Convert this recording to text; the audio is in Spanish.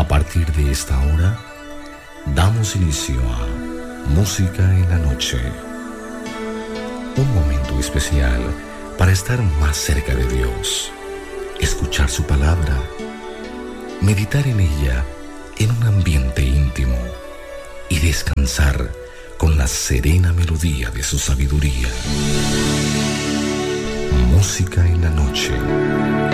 A partir de esta hora, damos inicio a Música en la Noche. Un momento especial para estar más cerca de Dios, escuchar su palabra, meditar en ella en un ambiente íntimo y descansar con la serena melodía de su sabiduría. Música en la Noche.